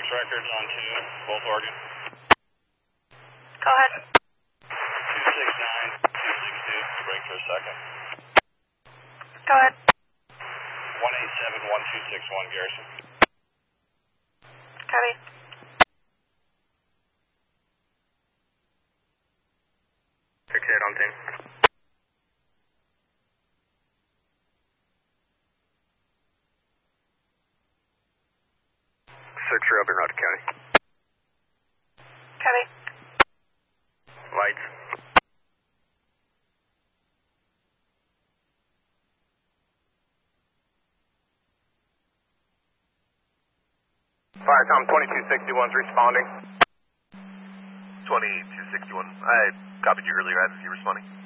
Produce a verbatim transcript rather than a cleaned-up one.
records on two, both Oregon. Go ahead. two six nine, two six two, break for a second. Go ahead. one eight seven, one two six one, Garrison. Copy. six eight on team. six three up in Rocky County. Copy. Lights. Fire Tom twenty-two sixty-one's responding. twenty-two sixty-one. I copied you earlier. I have you responding.